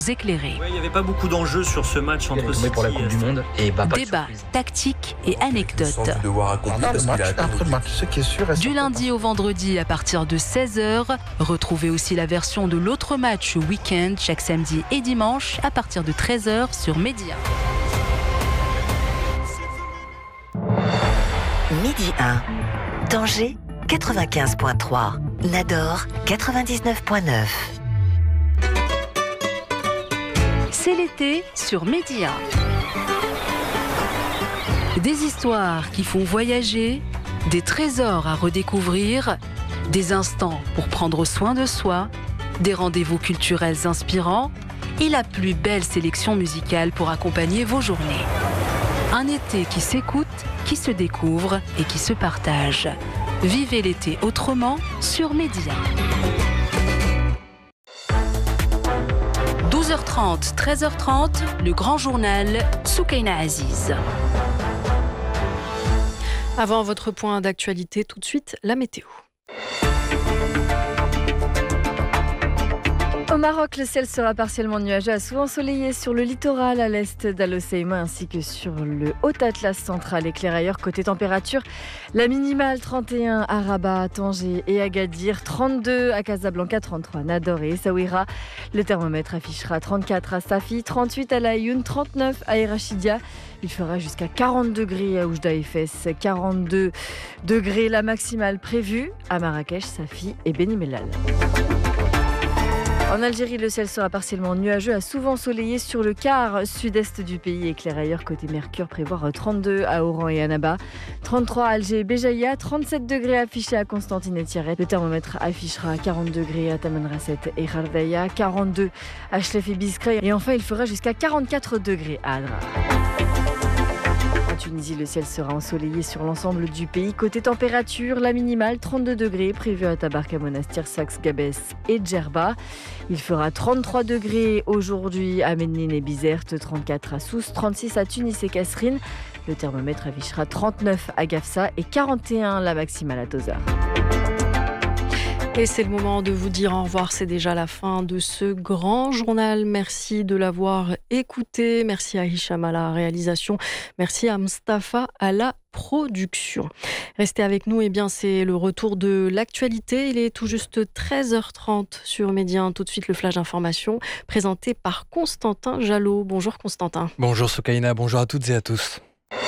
éclairés. Ouais, il n'y avait pas beaucoup d'enjeux sur ce match entre City pour la Coupe du Monde et Débat, tactique et anecdotes. Après le match, ce qui est sûr et Du certain. lundi au vendredi à partir de 16h, retrouvez aussi la version de l'autre match week-end chaque samedi et dimanche à partir de 13h sur Média. Midi 1, Tanger 95.3, Nador 99.9. C'est l'été sur Média. Des histoires qui font voyager, des trésors à redécouvrir, des instants pour prendre soin de soi, des rendez-vous culturels inspirants et la plus belle sélection musicale pour accompagner vos journées. Un été qui s'écoute, qui se découvre et qui se partage. Vivez l'été autrement sur Média. 12h30, 13h30, le grand journal Soukaina Aziz. Avant votre point d'actualité, tout de suite, la météo. Au Maroc, le ciel sera partiellement nuageux, souvent ensoleillé sur le littoral à l'est d'Al Hoceima ainsi que sur le Haut-Atlas central. Éclair ailleurs, côté température, la minimale 31 à Rabat, Tanger et Agadir, 32 à Casablanca, 33 à Nador et Essaouira. Le thermomètre affichera 34 à Safi, 38 à La Ayoun, 39 à Erachidia. Il fera jusqu'à 40 degrés à Oujda et Fès, 42 degrés la maximale prévue à Marrakech, Safi et Beni Mellal. En Algérie, le ciel sera partiellement nuageux, souvent ensoleillé sur le quart sud-est du pays. Éclair ailleurs, côté Mercure, prévoir 32 à Oran et Annaba, 33 à Alger et Béjaïa, 37 degrés affichés à Constantine et Tiaret. Le thermomètre affichera 40 degrés à Tamanrasset et Khardaïa, 42 à Chlef et Biskra. Et enfin, il fera jusqu'à 44 degrés à Adrar. En Tunisie, le ciel sera ensoleillé sur l'ensemble du pays. Côté température, la minimale 32 degrés prévue à Tabarka, Monastir, Sfax, Gabès et Djerba. Il fera 33 degrés aujourd'hui à Ménine et Bizerte, 34 à Sousse, 36 à Tunis et Kasserine. Le thermomètre affichera 39 à Gafsa et 41 la maximale à Tozar. Et c'est le moment de vous dire au revoir, c'est déjà la fin de ce grand journal. Merci de l'avoir écouté, merci à Hicham à la réalisation, merci à Mustapha à la production. Restez avec nous, c'est le retour de l'actualité. Il est tout juste 13h30 sur Média. Tout de suite, le flash d'information présenté par Constantin Jalot. Bonjour Constantin. Bonjour Soukaina, bonjour à toutes et à tous.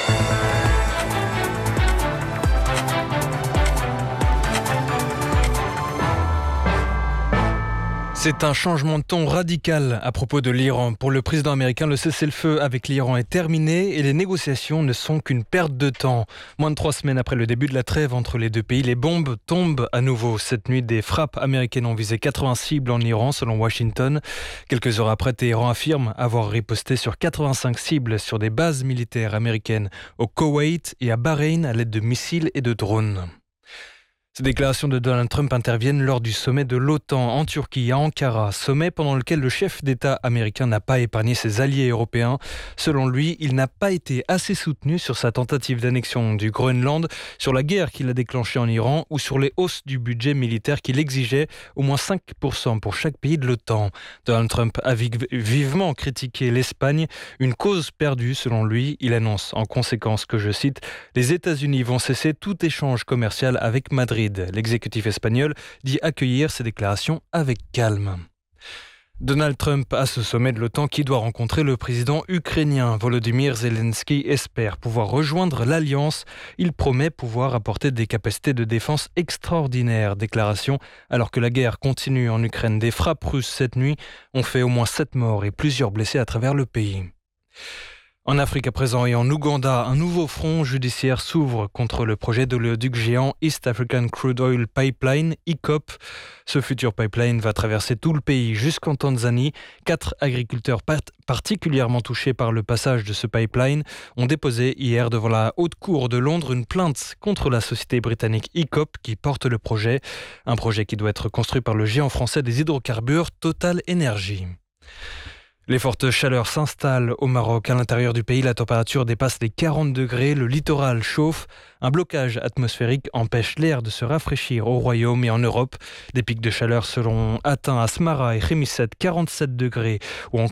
C'est un changement de ton radical à propos de l'Iran. Pour le président américain, le cessez-le-feu avec l'Iran est terminé et les négociations ne sont qu'une perte de temps. Moins de 3 semaines après le début de la trêve entre les deux pays, les bombes tombent à nouveau. Cette nuit, des frappes américaines ont visé 80 cibles en Iran, selon Washington. Quelques heures après, Téhéran affirme avoir riposté sur 85 cibles sur des bases militaires américaines au Koweït et à Bahreïn à l'aide de missiles et de drones. Ces déclarations de Donald Trump interviennent lors du sommet de l'OTAN en Turquie, à Ankara. Sommet pendant lequel le chef d'État américain n'a pas épargné ses alliés européens. Selon lui, il n'a pas été assez soutenu sur sa tentative d'annexion du Groenland, sur la guerre qu'il a déclenchée en Iran ou sur les hausses du budget militaire qu'il exigeait, au moins 5% pour chaque pays de l'OTAN. Donald Trump a vivement critiqué l'Espagne, une cause perdue selon lui. Il annonce en conséquence que, je cite, « Les États-Unis vont cesser tout échange commercial avec Madrid ». L'exécutif espagnol dit accueillir ces déclarations avec calme. Donald Trump à ce sommet de l'OTAN qui doit rencontrer le président ukrainien. Volodymyr Zelensky espère pouvoir rejoindre l'alliance. Il promet pouvoir apporter des capacités de défense extraordinaires. Déclaration alors que la guerre continue en Ukraine. Des frappes russes cette nuit ont fait au moins 7 morts et plusieurs blessés à travers le pays. En Afrique à présent et en Ouganda, un nouveau front judiciaire s'ouvre contre le projet d'oléoduc géant East African Crude Oil Pipeline, EACOP. Ce futur pipeline va traverser tout le pays jusqu'en Tanzanie. 4 agriculteurs particulièrement touchés par le passage de ce pipeline ont déposé hier devant la Haute Cour de Londres une plainte contre la société britannique EACOP qui porte le projet. Un projet qui doit être construit par le géant français des hydrocarbures Total Energy. Les fortes chaleurs s'installent au Maroc. À l'intérieur du pays, la température dépasse les 40 degrés. Le littoral chauffe. Un blocage atmosphérique empêche l'air de se rafraîchir au Royaume et en Europe. Des pics de chaleur seront atteints à Smara et Khémisset, 47 degrés, ou encore